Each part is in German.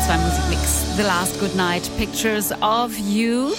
2 Musikmix. The Last Goodnight, Pictures of You.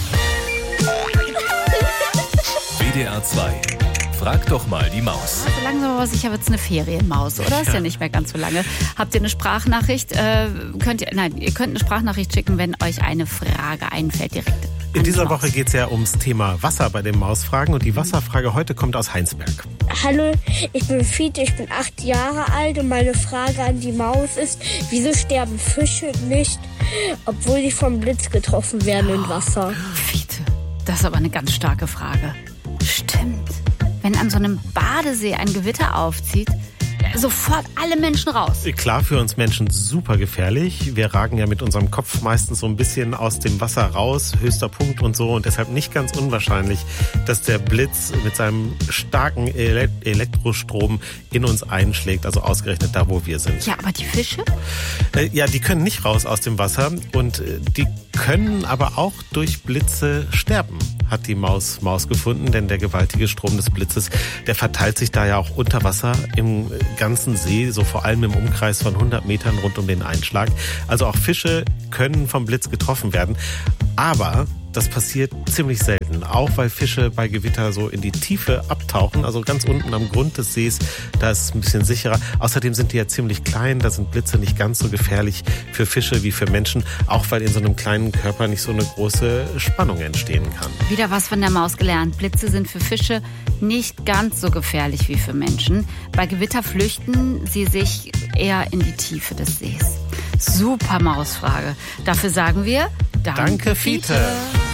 WDR 2. Frag doch mal die Maus. So langsam aber sicher wird es eine Ferienmaus, oder? Ist ja nicht mehr ganz so lange. Habt ihr eine Sprachnachricht? Ihr könnt eine Sprachnachricht schicken, wenn euch eine Frage einfällt direkt. In dieser Woche geht es ja ums Thema Wasser bei den Mausfragen. Und die Wasserfrage heute kommt aus Heinsberg. Hallo, ich bin Fiete, ich bin 8 Jahre alt und meine Frage an die Maus ist, wieso sterben Fische nicht, obwohl sie vom Blitz getroffen werden im Wasser? Fiete, das ist aber eine ganz starke Frage. Stimmt. Wenn an so einem Badesee ein Gewitter aufzieht, sofort alle Menschen raus. Klar, für uns Menschen super gefährlich. Wir ragen ja mit unserem Kopf meistens so ein bisschen aus dem Wasser raus, höchster Punkt und so. Und deshalb nicht ganz unwahrscheinlich, dass der Blitz mit seinem starken Elektrostrom in uns einschlägt. Also ausgerechnet da, wo wir sind. Ja, aber die Fische? Ja, die können nicht raus aus dem Wasser. Und die können aber auch durch Blitze sterben, hat die Maus gefunden. Denn der gewaltige Strom des Blitzes, der verteilt sich da ja auch unter Wasser im ganzen See, so vor allem im Umkreis von 100 Metern rund um den Einschlag. Also auch Fische können vom Blitz getroffen werden. Aber das passiert ziemlich selten, auch weil Fische bei Gewitter so in die Tiefe abtauchen, also ganz unten am Grund des Sees, da ist es ein bisschen sicherer. Außerdem sind die ja ziemlich klein, da sind Blitze nicht ganz so gefährlich für Fische wie für Menschen, auch weil in so einem kleinen Körper nicht so eine große Spannung entstehen kann. Wieder was von der Maus gelernt. Blitze sind für Fische nicht ganz so gefährlich wie für Menschen. Bei Gewitter flüchten sie sich eher in die Tiefe des Sees. Super Mausfrage. Dafür sagen wir Danke, Fiete.